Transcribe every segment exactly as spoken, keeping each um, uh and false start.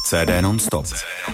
C D non-stop.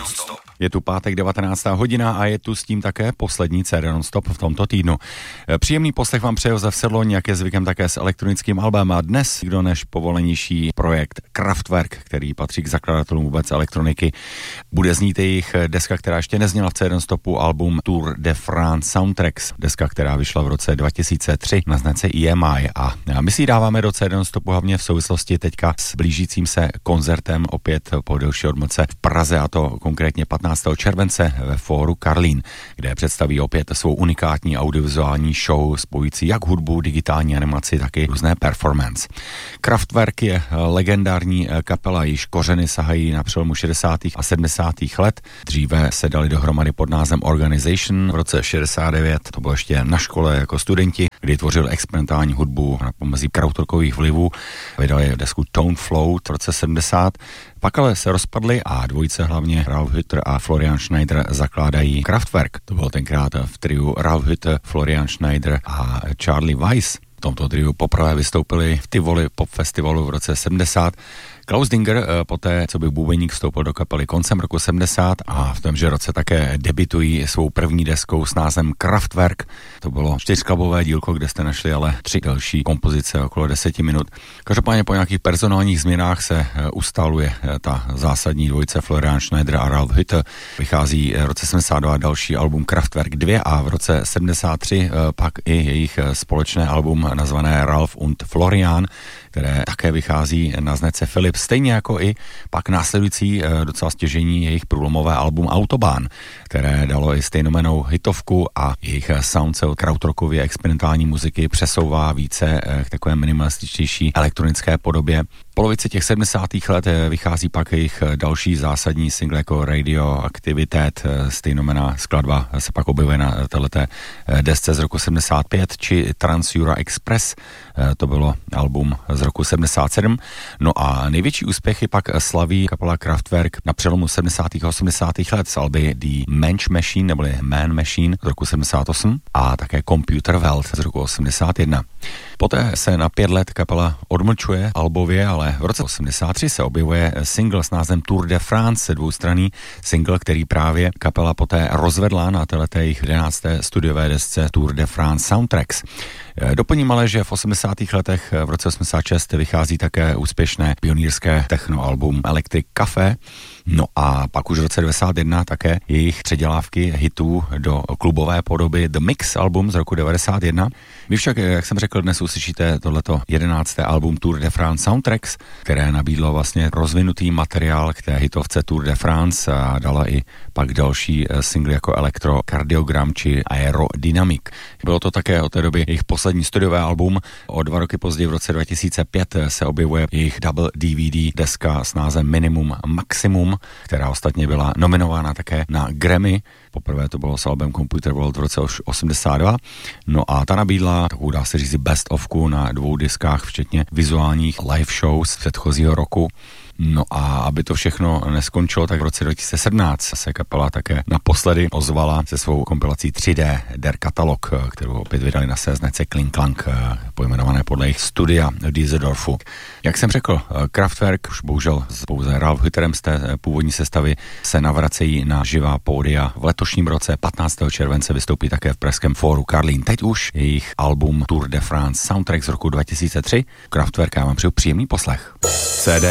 Je tu pátek devatenáctá hodina a je tu s tím také poslední C D non-stop v tomto týdnu. Příjemný poslech vám přeje Josef Sedloň, jak je zvykem také s elektronickým albem, a dnes kdo než povolenější projekt Kraftwerk, který patří k zakladatelům vůbec elektroniky. Bude znít jejich deska, která ještě nezněla v C D non-stopu, album Tour de France Soundtracks, deska, která vyšla v roce dva tisíce tři na značce E M I, a my si ji dáváme do C D non-stopu hlavně v souvislosti teďka s blížícím se koncertem opět po delší odmlce v Praze, a to konkrétně patnáctého července ve fóru Karlín, kde představí opět svou unikátní audiovizuální show spojující jak hudbu, digitální animaci, tak i různé performance. Kraftwerk je legendární kapela, již kořeny sahají na přelomu šedesátých a sedmdesátých let. Dříve se dali dohromady pod názvem Organization v roce šedesát devět, to bylo ještě na škole jako studenti, kdy tvořil experimentální hudbu na pomezí krautrockových vlivů. Vydali desku Tone Float v roce sedmdesát. Pak ale se rozpadli a dvojice, hlavně Ralf Hütter a Florian Schneider, zakládají Kraftwerk. To bylo tenkrát v triu Ralf Hütter, Florian Schneider a Charlie Weiss. V tomto triu poprvé vystoupili v Tivoli Pop Festivalu v roce sedmdesát. Klaus Dinger poté, co by bubeník vstoupil do kapely koncem roku sedmdesát, a v tomže roce také debitují svou první deskou s názvem Kraftwerk. To bylo čtyřklabové dílko, kde jste našli ale tři další kompozice okolo deseti minut. Každopádně po nějakých personálních změnách se ustaluje ta zásadní dvojice Florian Schneider a Ralf Hütter. Vychází v roce sedmdesát dva další album Kraftwerk dva a v roce sedmdesát tři pak i jejich společné album nazvané Ralf und Florian, které také vychází na značce Philips, stejně jako i pak následující docela stěžení jejich průlomové album Autobahn, které dalo i stejnomennou hitovku, a jejich sound se od krautrockově experimentální muziky přesouvá více k takové minimalističtější elektronické podobě. V polovici těch sedmdesátých let vychází pak jejich další zásadní single jako Radioaktivitet, stejnomenná skladba se pak objevuje na této desce z roku sedmdesát pět, či Trans-Euro Express, to bylo album z roku sedmdesát sedm. No a největší úspěchy pak slaví kapela Kraftwerk na přelomu sedmdesátých a osmdesátých let s alby The Mensch Machine neboli Man Machine z roku sedmdesát osm a také Computer Welt z roku osmdesát jedna. Poté se na pět let kapela odmlčuje albově, ale v roce osmdesát tři se objevuje single s názvem Tour de France, dvoustranný single, který právě kapela poté rozvedla na této jejich jedenácté studiové desce Tour de France Soundtracks. Doplním ale, že v osmdesátých letech v roce osmdesát šest vychází také úspěšné pionýrské technoalbum Electric Café. No a pak už v roce devadesát jedna také jejich předělávky hitů do klubové podoby The Mix album z roku devadesát jedna. Vy však, jak jsem řekl, dnes uslyšíte tohleto jedenácté album Tour de France Soundtracks, které nabídlo vlastně rozvinutý materiál k té hitovce Tour de France a dala i pak další singly jako Elektrokardiogram či Aerodynamic. Bylo to také od té doby jejich poslední studiové album. O dva roky později v roce dva tisíce pět se objevuje jejich double D V D deska s názvem Minimum Maximum, která ostatně byla nominována také na Grammy. Poprvé to bylo s albem Computer World v roce osmdesát dva. No a ta nabídla takovou, dá se říct, best ofku na dvou diskách, včetně vizuálních live shows z předchozího roku. No a aby to všechno neskončilo, tak v roce dva tisíce sedmnáct se kapela také naposledy ozvala se svou kompilací tři dé Der Katalog, kterou opět vydali na své značce Kling Klang, pojmenované podle jejich studia v Düsseldorfu. Jak jsem řekl, Kraftwerk už bohužel s pouze Ralf Hütterem z té původní sestavy se navracejí na živá pódia. V letošním roce patnáctého července vystoupí také v pražském fóru Karlín. Teď už jejich album Tour de France Soundtrack z roku dva tisíce tři. Kraftwerk, já vám přeju příjemný poslech. C D